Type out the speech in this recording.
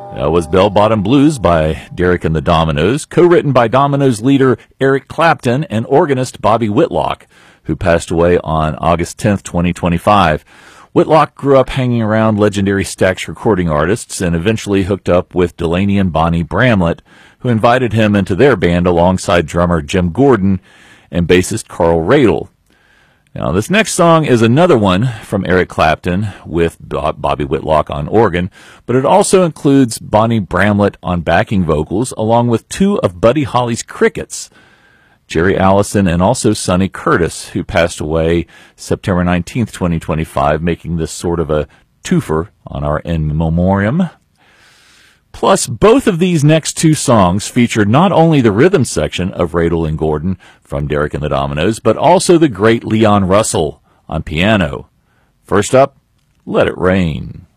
That was Bell Bottom Blues by Derek and the Dominoes, co-written by Dominoes leader Eric Clapton and organist Bobby Whitlock, who passed away on August 10th, 2025. Whitlock grew up hanging around legendary Stax recording artists and eventually hooked up with Delaney and Bonnie Bramlett, who invited him into their band alongside drummer Jim Gordon and bassist Carl Radle. Now, this next song is another one from Eric Clapton with Bobby Whitlock on organ, but it also includes Bonnie Bramlett on backing vocals, along with two of Buddy Holly's Crickets, Jerry Allison and also Sonny Curtis, who passed away September 19th, 2025, making this sort of a twofer on our in memoriam. Plus, both of these next two songs feature not only the rhythm section of Radle and Gordon from Derek and the Dominoes, but also the great Leon Russell on piano. First up, Let It Rain.